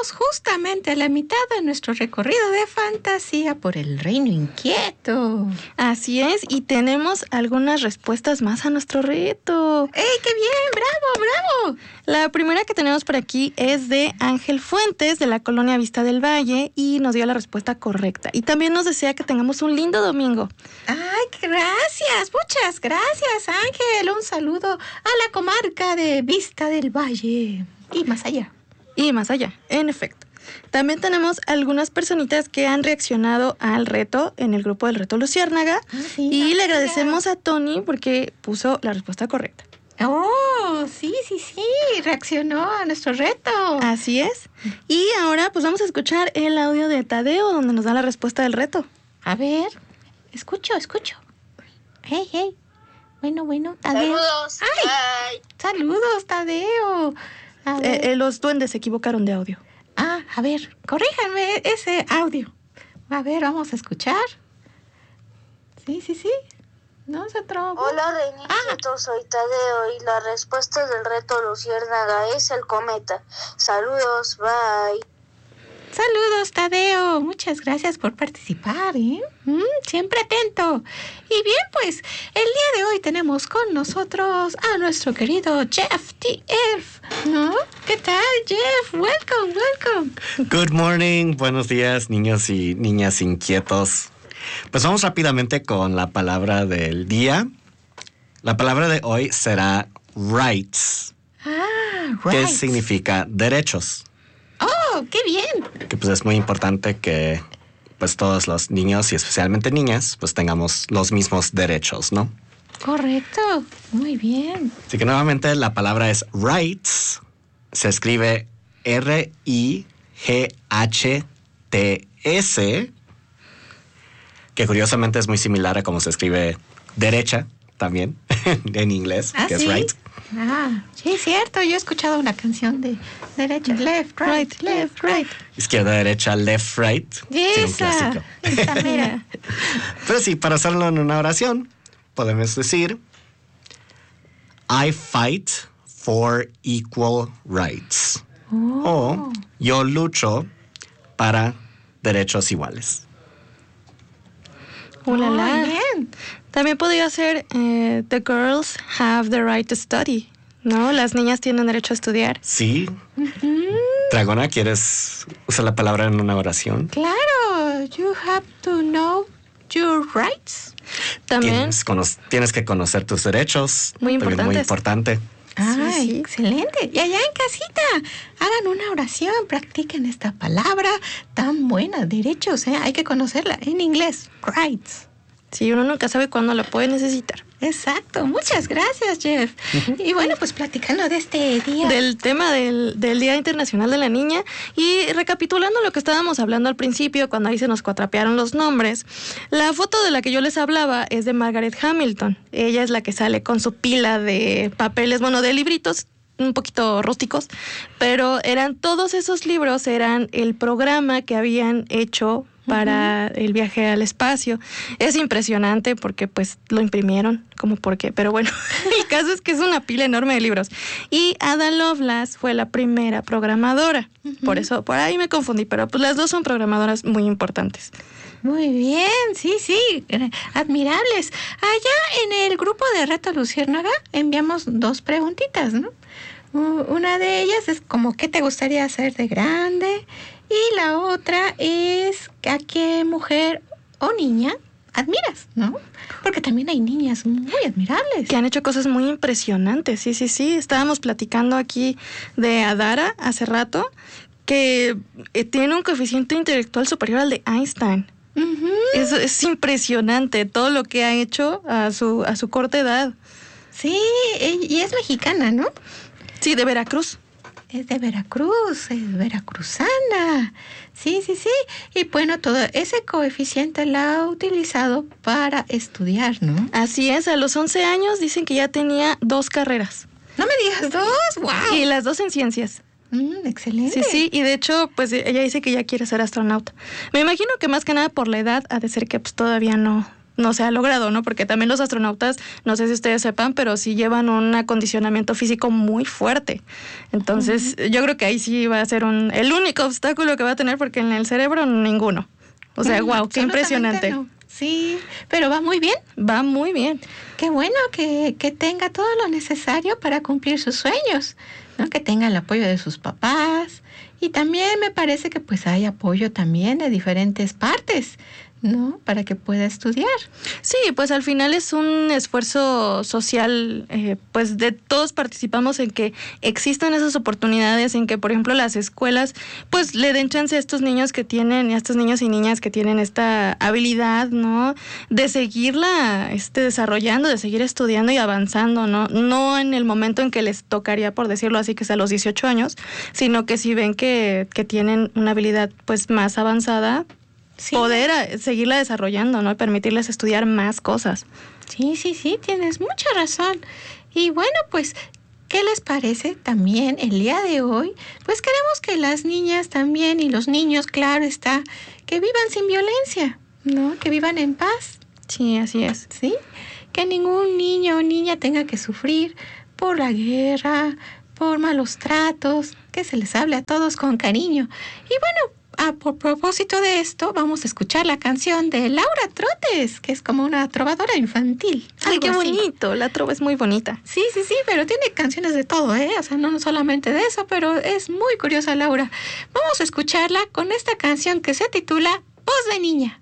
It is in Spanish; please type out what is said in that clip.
Estamos justamente a la mitad de nuestro recorrido de fantasía por el reino inquieto. Así es, y tenemos algunas respuestas más a nuestro reto. ¡Ey, qué bien! ¡Bravo, bravo! La primera que tenemos por aquí es de Ángel Fuentes, de la colonia Vista del Valle, y nos dio la respuesta correcta. Y también nos desea que tengamos un lindo domingo. ¡Ay, gracias! Muchas gracias, Ángel. Un saludo a la comarca de Vista del Valle. Y más allá. Y más allá, en efecto. También tenemos algunas personitas que han reaccionado al reto en el grupo del Reto Luciérnaga. Sí, y le agradecemos a Tony porque puso la respuesta correcta. ¡Oh, sí! Reaccionó a nuestro reto. Así es. Y ahora pues vamos a escuchar el audio de Tadeo donde nos da la respuesta del reto. A ver, escucho. Hey. Bueno, Tadeo. Saludos. ¡Ay! Saludos, Tadeo. Los duendes se equivocaron de audio. A ver, corríjanme ese audio. A ver, vamos a escuchar. Sí. No se trabó. Hola, Reinito, soy Tadeo y la respuesta del reto Luciérnaga es el cometa. Saludos, bye. Saludos, Tadeo. Muchas gracias por participar, ¿eh? Siempre atento. Y bien, pues, el día de hoy tenemos con nosotros a nuestro querido Jeff the Elf, ¿no? ¿Qué tal, Jeff? Welcome. Good morning. Buenos días, niños y niñas inquietos. Pues vamos rápidamente con la palabra del día. La palabra de hoy será rights. Rights. ¿Qué significa derechos? ¡Oh, qué bien! Que pues es muy importante que pues todos los niños y especialmente niñas pues tengamos los mismos derechos, ¿no? Correcto, muy bien. Así que nuevamente la palabra es rights. Se escribe R-I-G-H-T-S, que curiosamente es muy similar a cómo se escribe derecha también en inglés, que ¿sí? es right. Sí, cierto. Yo he escuchado una canción de derecha, left, right. Izquierda, derecha, left, right. Sí, un clásico. Esa mira. Pero sí, para hacerlo en una oración, podemos decir I fight for equal rights. O yo lucho para derechos iguales. Muy bien. También podría ser the girls have the right to study, ¿no? Las niñas tienen derecho a estudiar. Sí. Dragona, ¿quieres usar la palabra en una oración? Claro. You have to know your rights. También Tienes que conocer tus derechos. Muy También muy importantes. importante. Sí. Excelente. Y allá en casita, hagan una oración, practiquen esta palabra tan buena, derechos, ¿eh? Hay que conocerla en inglés, rights. Sí, uno nunca sabe cuándo la puede necesitar. Exacto. Muchas gracias, Jeff. Y bueno, pues platicando de este día. Del tema del Día Internacional de la Niña. Y recapitulando lo que estábamos hablando al principio, cuando ahí se nos cuatrapearon los nombres, la foto de la que yo les hablaba es de Margaret Hamilton. Ella es la que sale con su pila de papeles, de libritos, un poquito rústicos, pero todos esos libros eran el programa que habían hecho para el viaje al espacio. Es impresionante porque pues lo imprimieron, como porque, pero bueno, el caso es que es una pila enorme de libros. Y Ada Lovelace fue la primera programadora. Por eso, por ahí me confundí, pero pues las dos son programadoras muy importantes. Muy bien, sí, admirables. Allá en el grupo de Reto Luciérnaga enviamos 2 preguntitas, ¿no? Una de ellas es como ¿qué te gustaría hacer de grande? Y la otra es ¿a qué mujer o niña admiras, no? Porque también hay niñas muy admirables. Que han hecho cosas muy impresionantes, sí. Estábamos platicando aquí de Adara hace rato, que tiene un coeficiente intelectual superior al de Einstein. Es impresionante todo lo que ha hecho a su corta edad. Sí, y es mexicana, ¿no? Sí, de Veracruz. Es de Veracruz, es veracruzana. Sí. Y bueno, todo ese coeficiente la ha utilizado para estudiar, ¿no? Así es, a los 11 años dicen que ya tenía 2 carreras. No me digas 2, wow. Y las 2 en ciencias. Excelente. Sí, y de hecho, pues ella dice que ya quiere ser astronauta. Me imagino que más que nada por la edad ha de ser que pues todavía no no se ha logrado, ¿no? Porque también los astronautas, no sé si ustedes sepan, pero sí llevan un acondicionamiento físico muy fuerte. Entonces, yo creo que ahí sí va a ser el único obstáculo que va a tener, porque en el cerebro ninguno. O sea, wow, qué impresionante. No. Sí, pero va muy bien. Va muy bien. Qué bueno que tenga todo lo necesario para cumplir sus sueños, ¿no? Que tenga el apoyo de sus papás. Y también me parece que pues hay apoyo también de diferentes partes, ¿no? Para que pueda estudiar. Sí, pues al final es un esfuerzo social, pues de todos participamos en que existan esas oportunidades, en que, por ejemplo, las escuelas, pues le den chance a estos niños que tienen, a estos niños y niñas que tienen esta habilidad, ¿no? De seguirla desarrollando, de seguir estudiando y avanzando, ¿no? No en el momento en que les tocaría, por decirlo así, que es a los 18 años, sino que si ven que tienen una habilidad, pues, más avanzada, sí, poder seguirla desarrollando, ¿no? Permitirles estudiar más cosas. Sí, tienes mucha razón. Y bueno, pues, ¿qué les parece también el día de hoy? Pues queremos que las niñas también y los niños, claro está, que vivan sin violencia, ¿no? Que vivan en paz. Sí, así es. ¿Sí? Que ningún niño o niña tenga que sufrir por la guerra, por malos tratos, que se les hable a todos con cariño. Y bueno, por propósito de esto, vamos a escuchar la canción de Laura Trotes, que es como una trovadora infantil. ¡Ay, qué así. Bonito! La trova es muy bonita. Sí, pero tiene canciones de todo, ¿eh? O sea, no solamente de eso, pero es muy curiosa Laura. Vamos a escucharla con esta canción que se titula Voz de Niña.